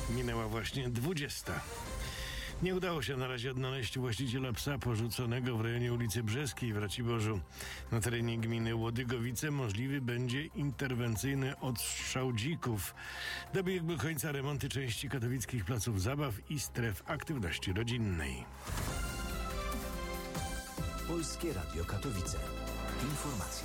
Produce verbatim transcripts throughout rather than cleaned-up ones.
Minęła właśnie dwudziesta. Nie udało się na razie odnaleźć właściciela psa porzuconego w rejonie ulicy Brzeskiej w Raciborzu. Na terenie gminy Łodygowice możliwy będzie interwencyjny odstrzał dzików. Dobiegły końca remonty części katowickich placów zabaw i stref aktywności rodzinnej. Polskie Radio Katowice. Informacje.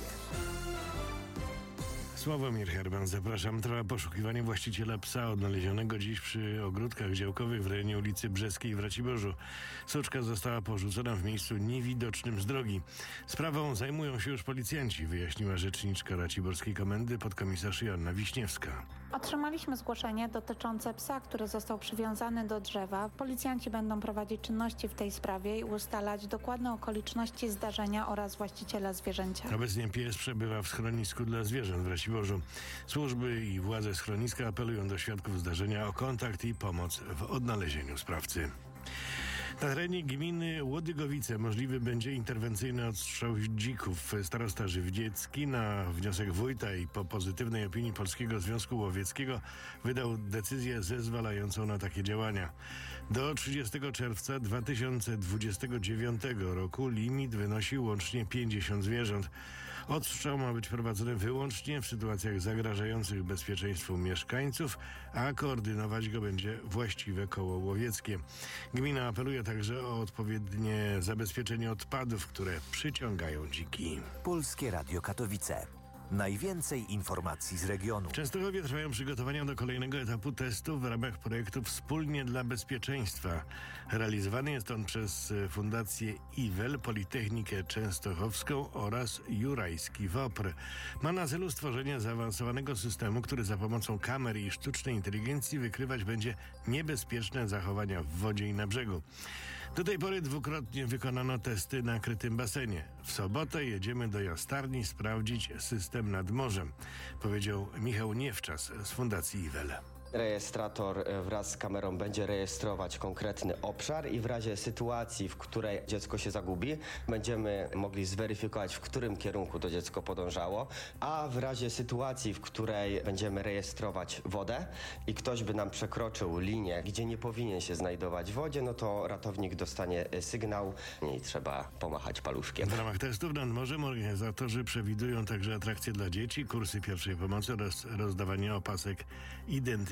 Sławomir Herman, zapraszam. Trwa poszukiwanie właściciela psa odnalezionego dziś przy ogródkach działkowych w rejonie ulicy Brzeskiej w Raciborzu. Soczka została porzucona w miejscu niewidocznym z drogi. Sprawą zajmują się już policjanci, wyjaśniła rzeczniczka Raciborskiej Komendy podkomisarz Joanna Wiśniewska. Otrzymaliśmy zgłoszenie dotyczące psa, który został przywiązany do drzewa. Policjanci będą prowadzić czynności w tej sprawie i ustalać dokładne okoliczności zdarzenia oraz właściciela zwierzęcia. Obecnie pies przebywa w schronisku dla zwierząt w Raciborzu. Służby i władze schroniska apelują do świadków zdarzenia o kontakt i pomoc w odnalezieniu sprawcy. Na terenie gminy Łodygowice możliwy będzie interwencyjny odstrzał dzików. Starosta Żywdziecki na wniosek wójta i po pozytywnej opinii Polskiego Związku Łowieckiego wydał decyzję zezwalającą na takie działania. Do trzydziestego czerwca dwa tysiące dwudziestego dziewiątego roku limit wynosi łącznie pięćdziesiąt zwierząt. Odstrzał ma być prowadzony wyłącznie w sytuacjach zagrażających bezpieczeństwu mieszkańców, a koordynować go będzie właściwe koło łowieckie. Gmina apeluje także o odpowiednie zabezpieczenie odpadów, które przyciągają dziki. Polskie Radio Katowice. Najwięcej informacji z regionu. W Częstochowie trwają przygotowania do kolejnego etapu testów w ramach projektu Wspólnie dla Bezpieczeństwa. Realizowany jest on przez Fundację I W E L, Politechnikę Częstochowską oraz Jurajski W O P R. Ma na celu stworzenie zaawansowanego systemu, który za pomocą kamer i sztucznej inteligencji wykrywać będzie niebezpieczne zachowania w wodzie i na brzegu. Do tej pory dwukrotnie wykonano testy na krytym basenie. W sobotę jedziemy do Jastarni sprawdzić system nad morzem, powiedział Michał Niewczas z Fundacji I W E L. Rejestrator wraz z kamerą będzie rejestrować konkretny obszar i w razie sytuacji, w której dziecko się zagubi, będziemy mogli zweryfikować, w którym kierunku to dziecko podążało, a w razie sytuacji, w której będziemy rejestrować wodę i ktoś by nam przekroczył linię, gdzie nie powinien się znajdować w wodzie, no to ratownik dostanie sygnał i trzeba pomachać paluszkiem. W ramach testów nad morzem organizatorzy przewidują także atrakcje dla dzieci, kursy pierwszej pomocy oraz rozdawanie opasek identyfikacyjnych